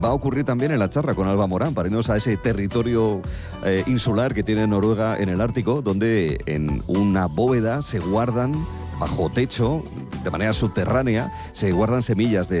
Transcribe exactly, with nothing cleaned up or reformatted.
va a ocurrir también en la charla con Alba Morán, para irnos a ese territorio eh, insular que tiene Noruega en el Ártico, donde en una bóveda se guardan, bajo techo, de manera subterránea, se guardan semillas de